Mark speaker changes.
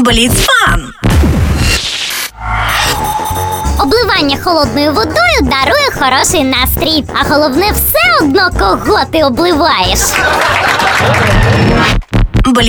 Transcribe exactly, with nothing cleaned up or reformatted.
Speaker 1: Бліц-фан!
Speaker 2: Обливання холодною водою дарує хороший настрій. А головне, все одно кого ти обливаєш.
Speaker 1: Бліц